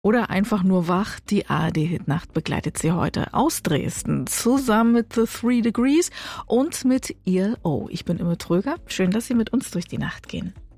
Oder einfach nur wach. Die ARD-Hitnacht begleitet Sie heute aus Dresden zusammen mit The 3 Degrees und mit ELO. Ich bin Imme Tröger. Schön, dass Sie mit uns durch die Nacht gehen.